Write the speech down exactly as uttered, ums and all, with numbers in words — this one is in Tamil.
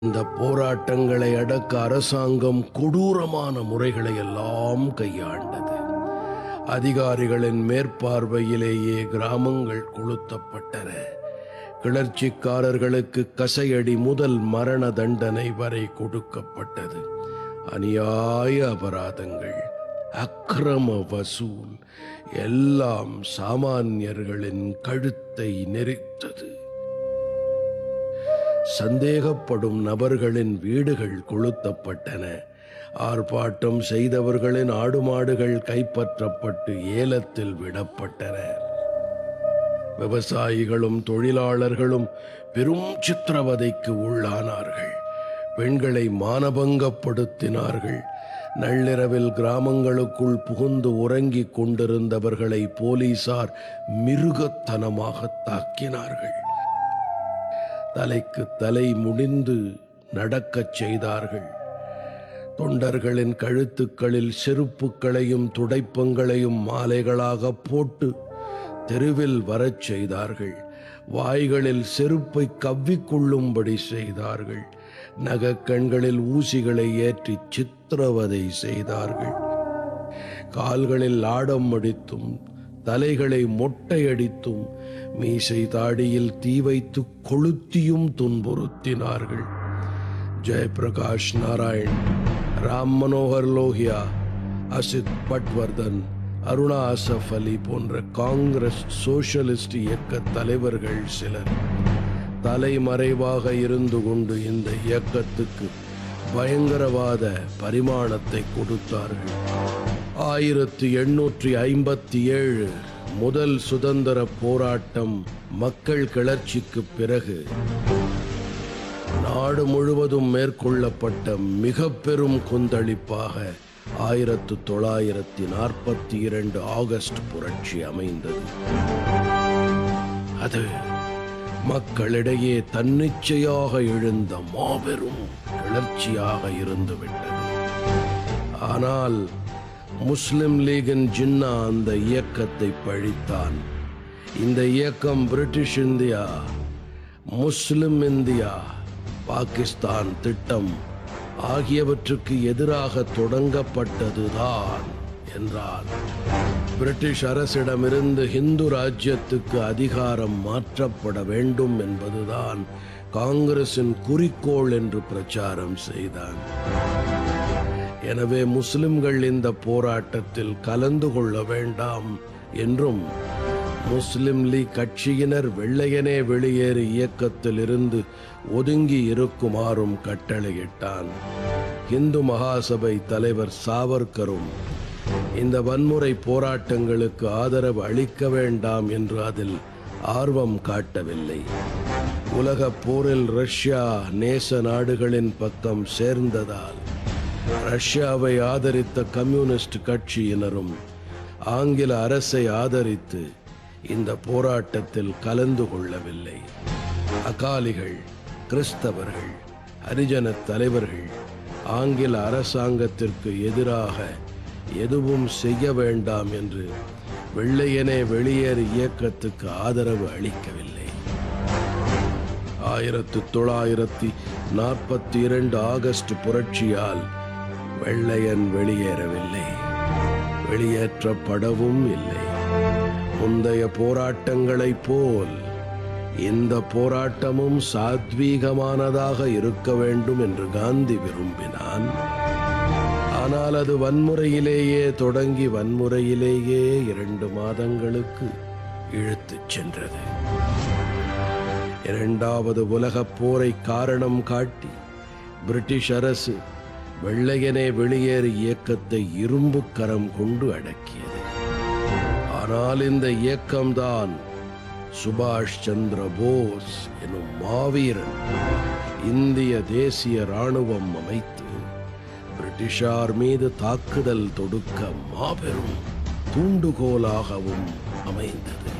இந்த போராட்டங்களை அடக்க அரசாங்கம் கொடூரமான முறைகளை எல்லாம் கையாண்டது. அதிகாரிகளின் மேற்பார்வையிலேயே கிராமங்கள் கொளுத்தப்பட்டன. கிளர்ச்சிக்காரர்களுக்கு கசையடி முதல் மரண தண்டனை வரை கொடுக்கப்பட்டது. அநியாய அபராதங்கள், அக்கிரம வசூல் எல்லாம் சாமானியர்களின் கழுத்தை நெரித்தது. சந்தேகப்படும் நபர்களின் வீடுகள் கொளுத்தப்பட்டன. ஆர்ப்பாட்டம் செய்தவர்களின் ஆடு மாடுகள் கைப்பற்றப்பட்டு ஏலத்தில் விடப்பட்டன. விவசாயிகளும் தொழிலாளர்களும் பெரும் சித்திரவதைக்கு உள்ளானார்கள். பெண்களை மானபங்கப்படுத்தினார்கள். நள்ளிரவில் கிராமங்களுக்குள் புகுந்து உறங்கிக் கொண்டிருந்தவர்களை போலீசார் மிருகத்தனமாக தாக்கினார்கள். தலைக்கு தலை முடிந்து நடக்கச் செய்தார்கள். தொண்டர்களின் கழுத்துக்களில் செருப்புக்களையும் துடைப்பங்களையும் மாலைகளாக போட்டு தெருவில் வரச் செய்தார்கள். வாய்களில் செருப்பை கவ்விக்கொள்ளும்படி செய்தார்கள். நகக்கண்களில் ஊசிகளை ஏற்றி சித்திரவதை செய்தார்கள். கால்களில் ஆடம் அடித்தும் தலைகளை மொட்டையடித்தும் மீசை தாடியில் தீ வைத்து கொளுத்தியும் துன்புறுத்தினார்கள். ஜெயபிரகாஷ் நாராயண், ராம் மனோகர் லோஹியா, அசித் பட்வர்தன், அருணா அசஃப் அலி போன்ற காங்கிரஸ் சோஷலிஸ்ட் இயக்க தலைவர்கள் சிலர் தலைமறைவாக இருந்து கொண்டு இந்த இயக்கத்துக்கு பயங்கரவாத பரிமாணத்தை கொடுத்தார்கள். ஆயிரத்தி எண்ணூற்றி ஐம்பத்தி ஏழு முதல் சுதந்திர போராட்டம் மக்கள் கிளர்ச்சிக்கு பிறகு நாடு முழுவதும் மேற்கொள்ளப்பட்ட மிக பெரும் கொந்தளிப்பாக ஆயிரத்து தொள்ளாயிரத்தி நாற்பத்தி இரண்டு ஆகஸ்ட் புரட்சி அமைந்தது. அது மக்களிடையே தன்னிச்சையாக எழுந்த மாபெரும் கிளர்ச்சியாக இருந்துவிட்டது. ஆனால் முஸ்லிம் லீகின் ஜின்னா அந்த இயக்கத்தை பழித்தான். இந்த இயக்கம் பிரிட்டிஷ் இந்தியா, முஸ்லிம் இந்தியா, பாகிஸ்தான் திட்டம் ஆகியவற்றுக்கு எதிராக தொடங்கப்பட்டதுதான் என்றால் பிரிட்டிஷ் அரசிடமிருந்து இந்து ராஜ்யத்துக்கு அதிகாரம் மாற்றப்பட வேண்டும் என்பதுதான் காங்கிரசின் குறிக்கோள் என்று பிரச்சாரம் செய்தான். எனவே முஸ்லிம்கள் இந்த போராட்டத்தில் கலந்து கொள்ள வேண்டாம் என்றும் முஸ்லிம் லீக் கட்சியினர் வெள்ளையனே வெளியேறு இயக்கத்தில் இருந்து ஒதுங்கி இருக்குமாறும் கட்டளையிட்டான். இந்து மகாசபை தலைவர் சாவர்கரும் இந்த வன்முறை போராட்டங்களுக்கு ஆதரவு அளிக்க வேண்டாம் என்று அதில் ஆர்வம் காட்டவில்லை. உலகப் போரில் ரஷ்யா நேச நாடுகளின் பக்கம் சேர்ந்ததால் ரஷ்யாவை ஆதரித்த கம்யூனிஸ்ட் கட்சியினரும் ஆங்கில அரசை ஆதரித்து இந்த போராட்டத்தில் கலந்து கொள்ளவில்லை. அகாலிகள், கிறிஸ்தவர்கள், ஹரிஜன தலைவர்கள் ஆங்கில அரசாங்கத்திற்கு எதிராக எதுவும் செய்ய வேண்டாம் என்று வெள்ளையனே வெளியேறு இயக்கத்துக்கு ஆதரவு அளிக்கவில்லை. ஆயிரத்தி தொள்ளாயிரத்தி நாற்பத்தி இரண்டு ஆகஸ்ட் புரட்சியால் வெள்ளையன் வெளியேறவில்லை, வெளியேற்றப்படவும் இல்லை. முந்தைய போராட்டங்களைப் போல் இந்த போராட்டமும் சாத்வீகமானதாக இருக்க வேண்டும் என்று காந்தி விரும்பினான். ஆனால் அது வன்முறையிலேயே தொடங்கி வன்முறையிலேயே இரண்டு மாதங்களுக்கு இழுத்துச் சென்றது. இரண்டாவது உலகப் போரை காரணம் காட்டி பிரிட்டிஷ் அரசு வெள்ளையனே வெளியேறு இயக்கத்தை இரும்பு கரம் கொண்டு அடக்கியது. ஆனால் இந்த இயக்கம்தான் சுபாஷ் சந்திர போஸ் எனும் மாவீரன் இந்திய தேசிய ராணுவம் அமைத்து பிரிட்டிஷார் மீது தாக்குதல் தொடுக்க மாபெரும் தூண்டுகோலாகவும் அமைந்தது.